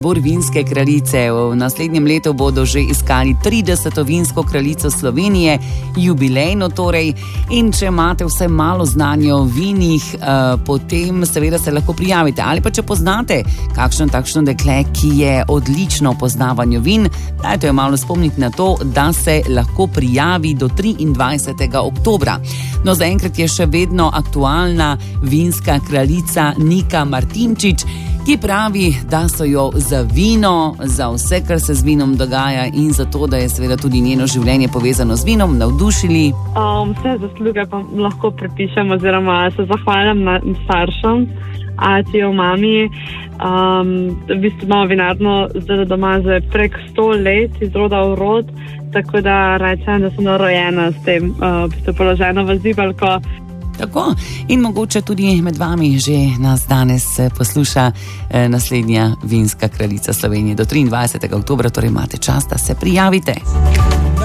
Bor vinske kraljice. V naslednjem letu bodo že iskali 30. vinsko kraljico Slovenije, jubilejno torej. In če imate vse malo znanja o vinih, potem seveda se lahko prijavite. Ali pa če poznate kakšno takšno dekle, ki je odlično v poznavanju vin, dajte jo malo spomniti na to, da se lahko prijavi do 23. oktobra. No, zaenkrat je še vedno aktualna vinska kraljica Nika Martinčič, ki pravi, da so jo za vino, za vse, kar se z vinom dogaja in za to, da je seveda tudi njeno življenje povezano z vinom, navdušili. Vse zasluge pa lahko prepišem oziroma se zahvaljam staršem, atijo, mami. V bistvu imamo vinarno zdaj doma za prek 100 let, iz roda v rod, tako da rečem, da sem rojena s tem, položena v zibalko. Tako, in mogoče tudi med vami že nas danes posluša naslednja vinska kraljica Slovenije do 23. oktobra, torej imate čas, da se prijavite.